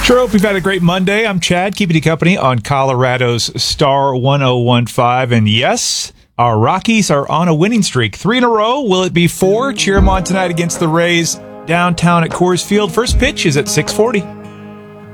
Sure hope you've had a great Monday. I'm Chad, keeping you company on Colorado's Star 1015. And yes, our Rockies are on a winning streak. 3 in a row. Will it be 4? Cheer them on tonight against the Rays downtown at Coors Field. First pitch is at 6:40.